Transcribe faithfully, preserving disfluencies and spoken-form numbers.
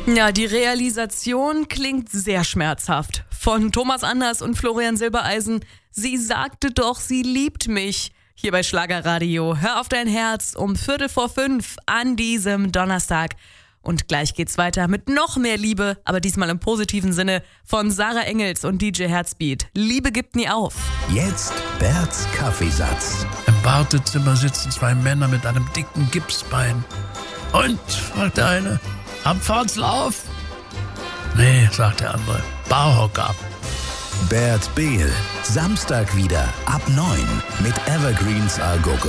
Ja, die Realisation klingt sehr schmerzhaft. Von Thomas Anders und Florian Silbereisen. Sie sagte doch, sie liebt mich. Hier bei Schlagerradio. Hör auf dein Herz um Viertel vor fünf an diesem Donnerstag. Und gleich geht's weiter mit noch mehr Liebe, aber diesmal im positiven Sinne, von Sarah Engels und D J Herzbeat. Liebe gibt nie auf. Jetzt Berts Kaffeesatz. Im Wartezimmer sitzen zwei Männer mit einem dicken Gipsbein. Und, fragt der eine, am Fahrtslauf? Nee, sagt der andere, Barhocker. Bert Behl, Samstag wieder ab neun mit Evergreens Algogo.